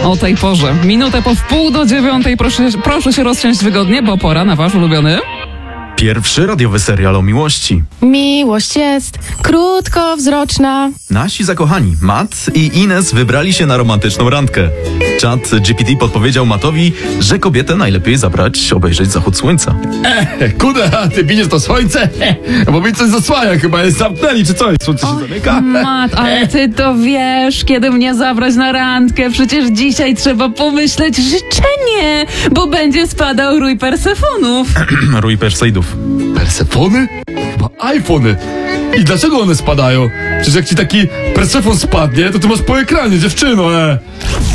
O tej porze. Minutę po 8:30. Proszę się rozsiąść wygodnie, bo pora na wasz ulubiony... Pierwszy radiowy serial o miłości. Miłość jest krótkowzroczna. Nasi zakochani Matt i Ines wybrali się na romantyczną randkę. Czat GPT podpowiedział Mattowi, że kobietę najlepiej zabrać obejrzeć zachód słońca. Kuda, ty widzisz to słońce? Bo mi coś zasłania, chyba jest zamknęli czy coś. Słońce się zamyka? Mat, ale ty to wiesz, kiedy mnie zabrać na randkę. Przecież dzisiaj trzeba pomyśleć życzenie, bo będzie spadał rój Persefonów. Rój Perseidów. Persefony? Chyba iPhony. I dlaczego one spadają? Przecież jak ci taki Persefon spadnie, to ty masz po ekranie, dziewczyno,